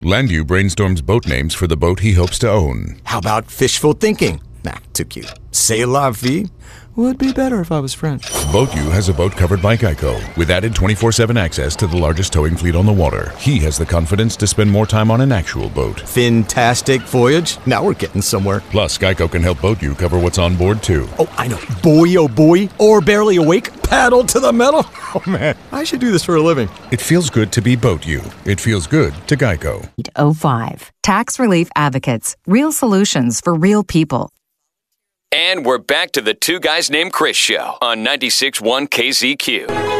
Landu brainstorms boat names for the boat he hopes to own. How about fishful thinking? Nah, too cute. C'est la vie would be better if I was French. BoatU has a boat covered by Geico, with added 24/7 access to the largest towing fleet on the water. He has the confidence to spend more time on an actual boat. Fantastic voyage. Now we're getting somewhere. Plus, Geico can help BoatU cover what's on board, too. Oh, I know. Boy, oh boy. Or barely awake. Paddle to the metal. Oh, man. I should do this for a living. It feels good to be BoatU. It feels good to Geico. 05. Tax Relief Advocates. Real solutions for real people. And we're back to the Two Guys Named Chris show on 96.1 KZQ.